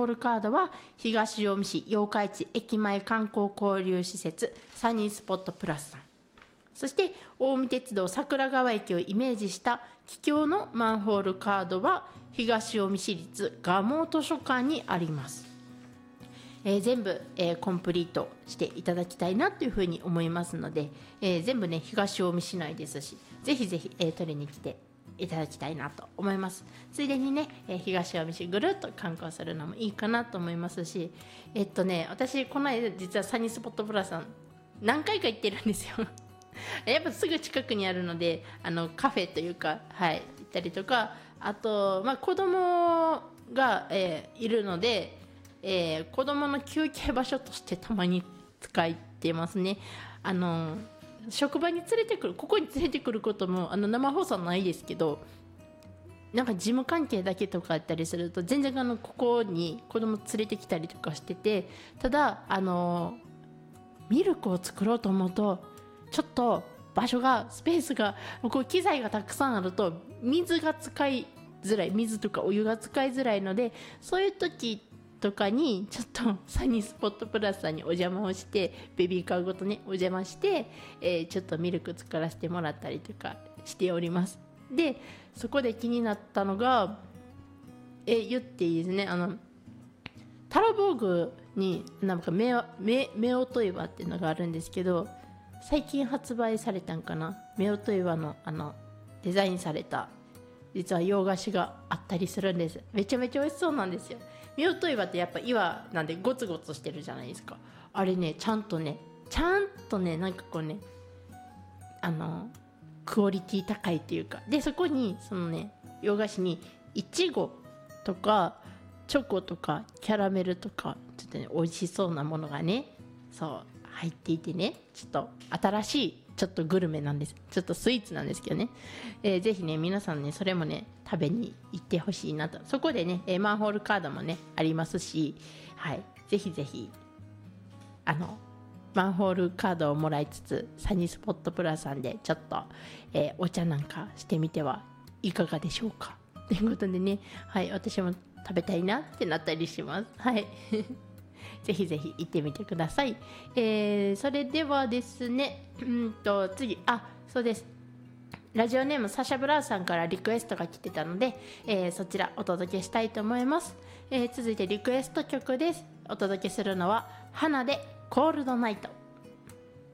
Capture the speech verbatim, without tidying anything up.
ールカードは東近江市八日市駅前観光交流施設サニースポットプラスさん、そして近江鉄道桜川駅をイメージした桔梗のマンホールカードは東近江市立蒲生図書館にあります。えー、全部、えー、コンプリートしていただきたいなというふうに思いますので、えー、全部ね東近江市内ですし、ぜひぜひ、えー、取りに来ていただきたいなと思います。ついでにね、えー、東近江市ぐるっと観光するのもいいかなと思いますし、えっとね私この間実はサニースポットプラスさん何回か行ってるんですよやっぱすぐ近くにあるので、あのカフェというか、はい、行ったりとか、あと、まあ、子供が、えー、いるので、えー、子供の休憩場所としてたまに使ってますね。あの職場に連れてくる、ここに連れてくることもあの生放送ないですけど、なんか事務関係だけとかあったりすると全然あのここに子供連れてきたりとかしてて、ただあのミルクを作ろうと思うとちょっと場所がスペースがこう機材がたくさんあると水が使いづらい、水とかお湯が使いづらいので、そういう時とかにちょっとサニースポットプラスさんにお邪魔をして、ベビーカーごとねお邪魔して、えー、ちょっとミルク作らせてもらったりとかしております。でそこで気になったのが、えー、言っていいですね、あのタラボーグになんか目夫婦岩っていうのがあるんですけど、最近発売されたんかな、夫婦岩のあのデザインされた実は洋菓子があったりするんです。めちゃめちゃ美味しそうなんですよ。夫婦岩ってやっぱ岩なんでゴツゴツしてるじゃないですか。あれねちゃんとねちゃんとねなんかこうねあのクオリティ高いっていうかで、そこにそのね洋菓子にいちごとかチョコとかキャラメルとかちょっとね美味しそうなものがねそう入っていてね、ちょっと新しいちょっとグルメなんです。ちょっとスイーツなんですけどね、えー、ぜひね皆さんねそれもね食べに行ってほしいなと。そこでね、えー、マンホールカードもねありますし、はい、ぜひぜひあのマンホールカードをもらいつつサニースポットプラスさんでちょっと、えー、お茶なんかしてみてはいかがでしょうかということでね、はい、私も食べたいなってなったりします。はいぜひぜひ行ってみてください。えー、それではですね、うんと次、あ、そうです。ラジオネームサシャブラウスさんからリクエストが来てたので、えー、そちらお届けしたいと思います。えー、続いてリクエスト曲です。お届けするのは花でコールドナイト。